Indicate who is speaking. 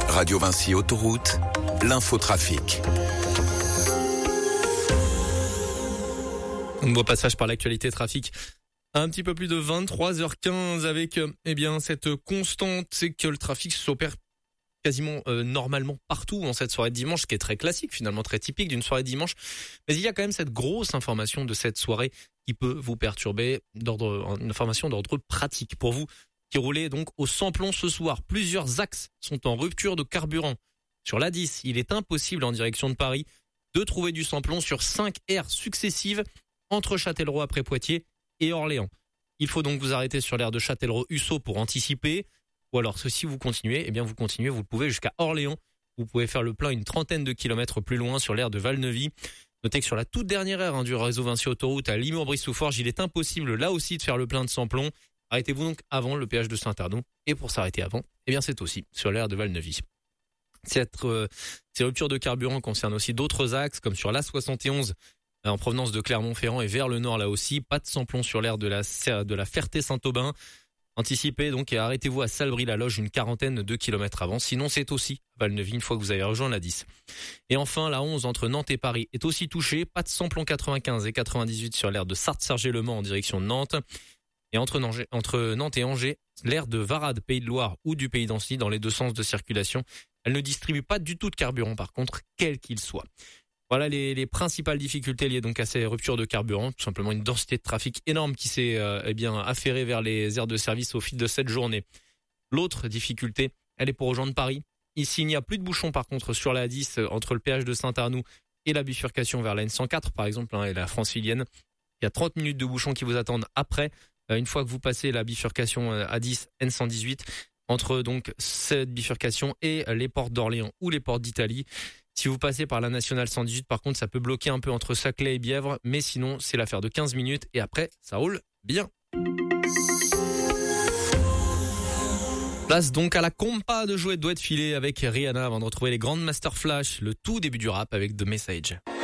Speaker 1: Radio Vinci Autoroute, l'infotrafic.
Speaker 2: On voit passage par l'actualité trafic. Un petit peu plus de 23h15 avec cette constante, c'est que le trafic s'opère quasiment normalement partout en cette soirée de dimanche, ce qui est très classique, finalement très typique d'une soirée de dimanche. Mais il y a quand même cette grosse information de cette soirée qui peut vous perturber, une information d'ordre pratique. Pour vous qui roulez donc au samplon ce soir, plusieurs axes sont en rupture de carburant. Sur l'A10, il est impossible en direction de Paris de trouver du samplon sur 5 aires successives entre Châtellerault après Poitiers et Orléans. Il faut donc vous arrêter sur l'aire de Châtellerault-Hussot pour anticiper. Ou alors, si vous continuez, vous le pouvez jusqu'à Orléans. Vous pouvez faire le plein une trentaine de kilomètres plus loin sur l'aire de Valneuvy. Notez que sur la toute dernière aire du réseau Vinci Autoroute à Limours-Brice-sous-Forges, il est impossible là aussi de faire le plein de samplon. Arrêtez-vous donc avant le péage de Saint-Arnoux. Et pour s'arrêter avant, c'est aussi sur l'aire de Valneuvy. Ces ruptures de carburant concernent aussi d'autres axes, comme sur l'A71, en provenance de Clermont-Ferrand et vers le nord là aussi. Pas de samplon sur l'aire de la Ferté-Saint-Aubin. Anticipez donc et arrêtez-vous à Salbris-la-Loge une quarantaine de kilomètres avant. Sinon, c'est aussi Valneuvy une fois que vous avez rejoint la 10. Et enfin, la 11 entre Nantes et Paris est aussi touchée. Pas de samplon 95 et 98 sur l'aire de Sarthe-Sergé-le-Mans en direction de Nantes. Et entre Nantes et Angers, l'aire de Varade, Pays de Loire ou du Pays d'Annecy dans les deux sens de circulation, elle ne distribue pas du tout de carburant par contre, quel qu'il soit. Voilà les principales difficultés liées donc à ces ruptures de carburant, tout simplement une densité de trafic énorme qui s'est affairée vers les aires de service au fil de cette journée. L'autre difficulté, elle est pour rejoindre Paris. Ici, il n'y a plus de bouchons par contre sur la 10 entre le péage de Saint-Arnoux et la bifurcation vers la N104 par exemple et la Francilienne. Il y a 30 minutes de bouchons qui vous attendent après, une fois que vous passez la bifurcation A10 N118 entre donc cette bifurcation et les portes d'Orléans ou les portes d'Italie. Si vous passez par la nationale 118, par contre, ça peut bloquer un peu entre Saclay et Bièvre, mais sinon, c'est l'affaire de 15 minutes et après, ça roule bien. Place donc à la compa de jouer doit être filée avec Rihanna avant de retrouver les grandes Master Flash, le tout début du rap avec The Message.